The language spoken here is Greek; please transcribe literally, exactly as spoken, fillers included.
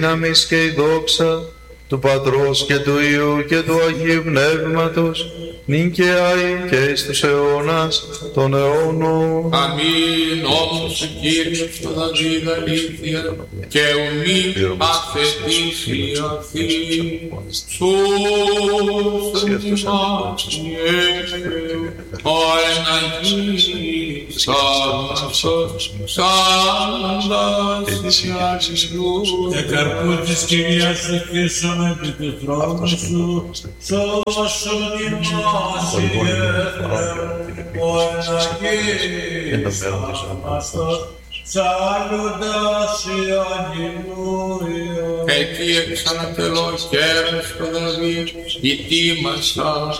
δύναμις και η δόξα του Πατρός και του Υιού και του Αγίου Πνεύματος, νυν και αεί και εις τους αιώνας των αιώνων. Αμήν. Όμως ο Κύριος το Δαβίδ αλήθεια και ουμή αφαιτήσει αυτή σου ο εναγής αυτός σάντας ιαγιού. Και καρπού της Κυρίας ευχήσαμε επί του θρόνου σου, σώσον ημάς ο εναγής αυτός σάλλοντας ιαγιούια. Εκεί εξανατελώ χαίρες το Δαβίδ, η τίμασα